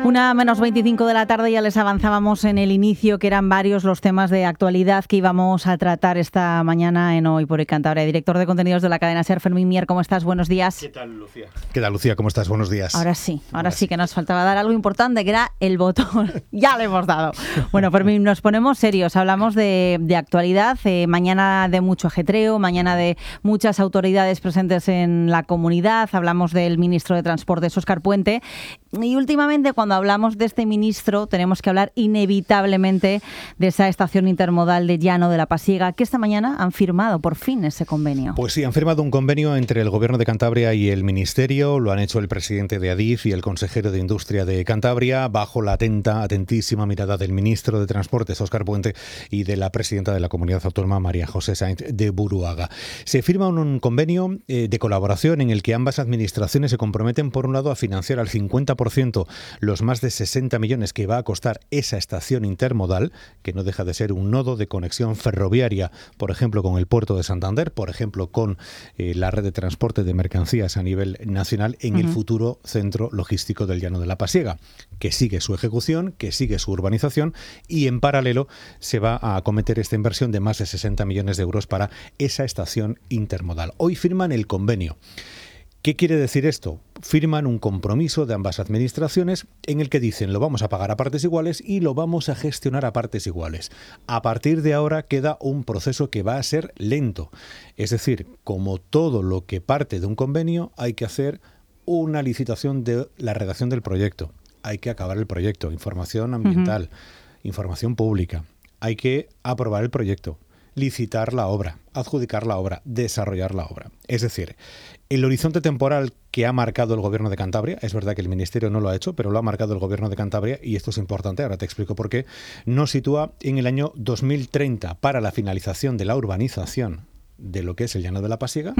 1:25 de la tarde, ya les avanzábamos en el inicio que eran varios los temas de actualidad que íbamos a tratar esta mañana en Hoy por Hoy Cantabria. Director de contenidos de la cadena SER, Fermín Mier, ¿cómo estás? Buenos días. ¿Qué tal, Lucía? ¿Qué tal, Lucía? ¿Cómo estás? Buenos días. Ahora sí que nos faltaba dar algo importante, que era el botón. Ya le hemos dado. Bueno, Fermín, nos ponemos serios, hablamos de actualidad, mañana de mucho ajetreo, mañana de muchas autoridades presentes en la comunidad, hablamos del ministro de Transportes, Óscar Puente, y últimamente cuando hablamos de este ministro tenemos que hablar inevitablemente de esa estación intermodal de Llano de la Pasiega, que esta mañana han firmado por fin ese convenio. Pues sí, han firmado un convenio entre el Gobierno de Cantabria y el Ministerio. Lo han hecho el presidente de Adif y el consejero de Industria de Cantabria, bajo la atentísima mirada del ministro de Transportes, Óscar Puente, y de la presidenta de la Comunidad Autónoma, María José Sainz de Buruaga. Se firma un convenio de colaboración en el que ambas administraciones se comprometen, por un lado, a financiar al 50% los más de 60 millones que va a costar esa estación intermodal, que no deja de ser un nodo de conexión ferroviaria, por ejemplo, con el puerto de Santander, por ejemplo, con la red de transporte de mercancías a nivel nacional en el futuro centro logístico del Llano de la Pasiega, que sigue su ejecución, que sigue su urbanización, y en paralelo se va a acometer esta inversión de más de 60 millones de euros para esa estación intermodal. Hoy firman el convenio. ¿Qué quiere decir esto? Firman un compromiso de ambas administraciones en el que dicen lo vamos a pagar a partes iguales y lo vamos a gestionar a partes iguales. A partir de ahora queda un proceso que va a ser lento. Es decir, como todo lo que parte de un convenio, hay que hacer una licitación de la redacción del proyecto. Hay que acabar el proyecto, información ambiental, información pública. Hay que aprobar el proyecto, licitar la obra, adjudicar la obra, desarrollar la obra. Es decir, el horizonte temporal que ha marcado el Gobierno de Cantabria, es verdad que el Ministerio no lo ha hecho, pero lo ha marcado el Gobierno de Cantabria, y esto es importante, ahora te explico por qué, nos sitúa en el año 2030 para la finalización de la urbanización de lo que es el Llano de la Pasiega,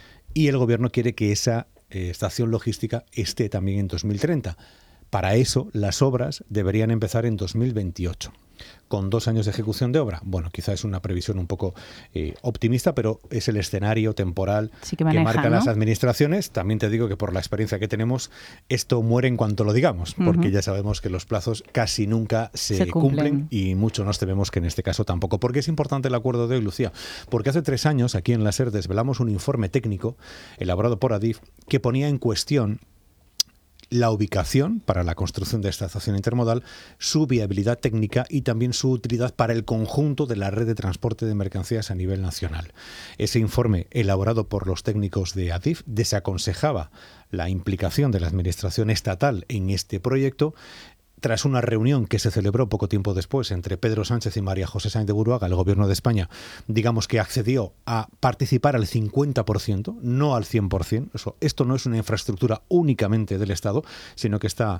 y el Gobierno quiere que esa estación logística esté también en 2030. Para eso, las obras deberían empezar en 2028. Con 2 años de ejecución de obra. Bueno, quizá es una previsión un poco optimista, pero es el escenario temporal sí que marcan, ¿no?, las administraciones. También te digo que por la experiencia que tenemos, esto muere en cuanto lo digamos, porque ya sabemos que los plazos casi nunca se cumplen, y mucho nos tememos que en este caso tampoco. Porque es importante el acuerdo de hoy, Lucía, porque hace 3 años aquí en la SER desvelamos un informe técnico elaborado por Adif que ponía en cuestión la ubicación para la construcción de esta estación intermodal, su viabilidad técnica y también su utilidad para el conjunto de la red de transporte de mercancías a nivel nacional. Ese informe, elaborado por los técnicos de Adif, desaconsejaba la implicación de la administración estatal en este proyecto. Tras una reunión que se celebró poco tiempo después entre Pedro Sánchez y María José Sainz de Buruaga, el Gobierno de España, digamos que accedió a participar al 50%, no al 100%. Esto no es una infraestructura únicamente del Estado, sino que está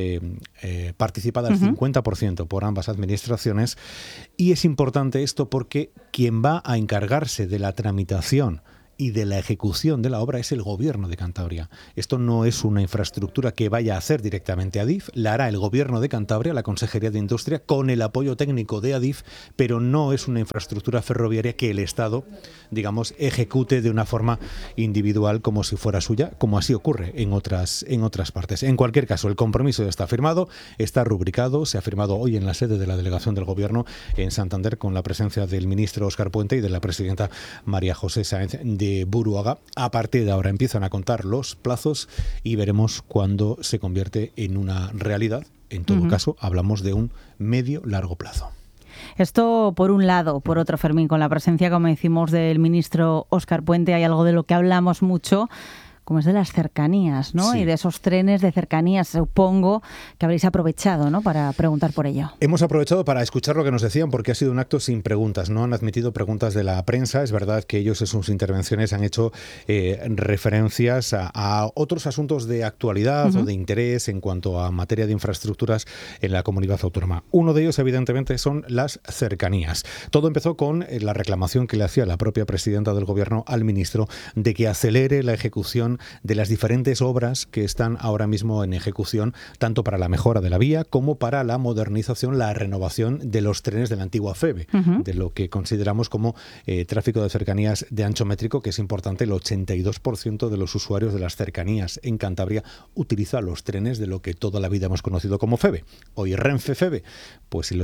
participada al 50% por ambas administraciones. Y es importante esto porque quien va a encargarse de la tramitación y de la ejecución de la obra es el Gobierno de Cantabria. Esto no es una infraestructura que vaya a hacer directamente Adif, la hará el Gobierno de Cantabria, la Consejería de Industria, con el apoyo técnico de Adif, pero no es una infraestructura ferroviaria que el Estado, digamos, ejecute de una forma individual como si fuera suya, como así ocurre en otras partes. En cualquier caso, el compromiso está firmado, está rubricado, se ha firmado hoy en la sede de la Delegación del Gobierno en Santander con la presencia del ministro Óscar Puente y de la presidenta María José Sainz de Buruaga. A partir de ahora empiezan a contar los plazos y veremos cuándo se convierte en una realidad. En todo caso, hablamos de un medio-largo plazo. Esto por un lado. Por otro, Fermín, con la presencia, como decimos, del ministro Óscar Puente, hay algo de lo que hablamos mucho, como es de las cercanías, ¿no? Sí. Y de esos trenes de cercanías, supongo que habréis aprovechado, ¿no?, para preguntar por ello. Hemos aprovechado para escuchar lo que nos decían, porque ha sido un acto sin preguntas. No han admitido preguntas de la prensa. Es verdad que ellos en sus intervenciones han hecho referencias a otros asuntos de actualidad o de interés en cuanto a materia de infraestructuras en la comunidad autónoma. Uno de ellos, evidentemente, son las cercanías. Todo empezó con la reclamación que le hacía la propia presidenta del Gobierno al ministro de que acelere la ejecución de las diferentes obras que están ahora mismo en ejecución, tanto para la mejora de la vía como para la modernización, la renovación de los trenes de la antigua FEVE, de lo que consideramos como tráfico de cercanías de ancho métrico, que es importante. El 82% de los usuarios de las cercanías en Cantabria utiliza los trenes de lo que toda la vida hemos conocido como FEVE. Hoy Renfe FEVE, pues el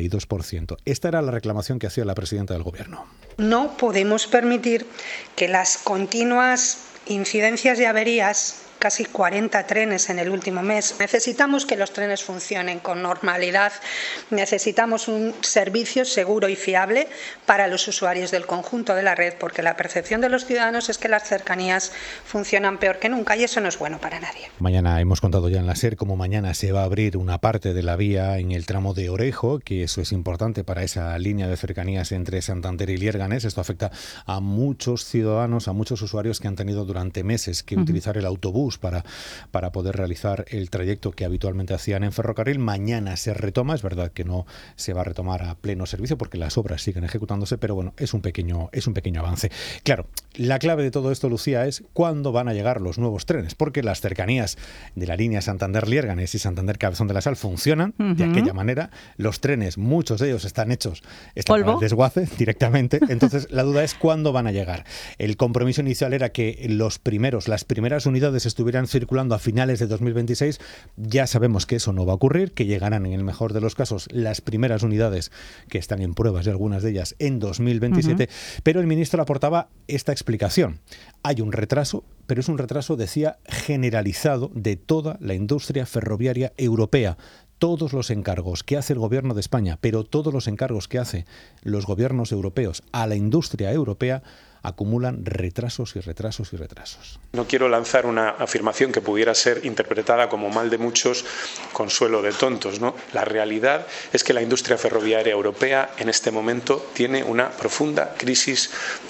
82%. Esta era la reclamación que hacía la presidenta del Gobierno. No podemos permitir que las continuas incidencias y averías, casi 40 trenes en el último mes. Necesitamos que los trenes funcionen con normalidad, necesitamos un servicio seguro y fiable para los usuarios del conjunto de la red, porque la percepción de los ciudadanos es que las cercanías funcionan peor que nunca y eso no es bueno para nadie. Mañana hemos contado ya en la SER cómo mañana se va a abrir una parte de la vía en el tramo de Orejo, que eso es importante para esa línea de cercanías entre Santander y Liérganes. Esto afecta a muchos ciudadanos, a muchos usuarios que han tenido durante meses que utilizar el autobús para poder realizar el trayecto que habitualmente hacían en ferrocarril. Mañana se retoma, es verdad que no se va a retomar a pleno servicio porque las obras siguen ejecutándose, pero bueno, es un pequeño avance. Claro, la clave de todo esto, Lucía, es cuándo van a llegar los nuevos trenes, porque las cercanías de la línea Santander-Liérganes y Santander-Cabezón de la Sal funcionan de aquella manera. Los trenes, muchos de ellos están hechos para el desguace directamente, entonces la duda es cuándo van a llegar. El compromiso inicial era que las primeras unidades estuvieran circulando a finales de 2026. Ya sabemos que eso no va a ocurrir, que llegarán en el mejor de los casos las primeras unidades que están en pruebas y algunas de ellas en 2027, pero el ministro aportaba esta explicación. Hay un retraso, pero es un retraso, decía, generalizado de toda la industria ferroviaria europea. Todos los encargos que hace el Gobierno de España, pero todos los encargos que hace los gobiernos europeos a la industria europea acumulan retrasos y retrasos y retrasos. No quiero lanzar una afirmación que pudiera ser interpretada como mal de muchos, consuelo de tontos, ¿no? La realidad es que la industria ferroviaria europea en este momento tiene una profunda crisis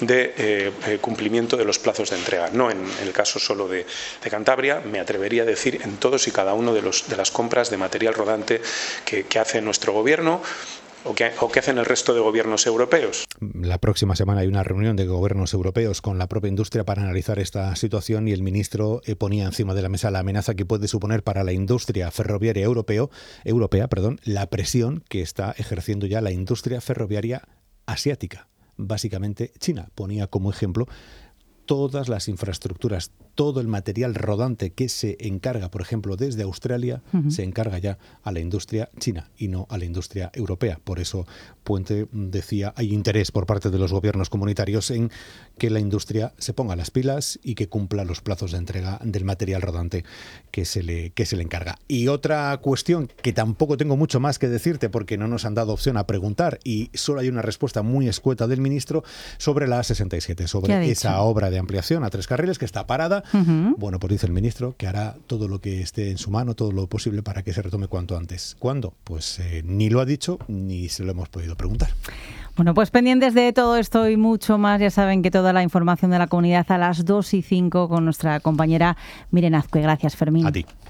de cumplimiento de los plazos de entrega. No en el caso solo de Cantabria, me atrevería a decir en todos y cada uno de las compras de material rodante que hace nuestro gobierno o que hacen el resto de gobiernos europeos. La próxima semana hay una reunión de gobiernos europeos con la propia industria para analizar esta situación y el ministro ponía encima de la mesa la amenaza que puede suponer para la industria ferroviaria europea, la presión que está ejerciendo ya la industria ferroviaria asiática, básicamente China. Ponía como ejemplo todas las infraestructuras, todo el material rodante que se encarga, por ejemplo, desde Australia, se encarga ya a la industria china y no a la industria europea. Por eso Puente decía, hay interés por parte de los gobiernos comunitarios en que la industria se ponga las pilas y que cumpla los plazos de entrega del material rodante que se le encarga. Y otra cuestión que tampoco tengo mucho más que decirte porque no nos han dado opción a preguntar y solo hay una respuesta muy escueta del ministro sobre la A67, sobre esa obra de ampliación a 3 carriles que está parada. Bueno, pues dice el ministro que hará todo lo que esté en su mano, todo lo posible para que se retome cuanto antes. ¿Cuándo? Pues ni lo ha dicho ni se lo hemos podido preguntar. Bueno, pues pendientes de todo esto y mucho más, ya saben que toda la información de la comunidad a las 2:05 con nuestra compañera Miren Azcue. Gracias, Fermín. A ti.